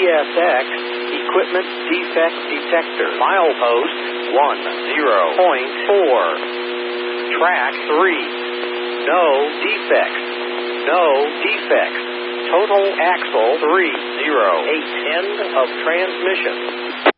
CSX Equipment Defect Detector. Milepost 10.4. Track 3. No defects. No defects. Total axle 308. End of transmission.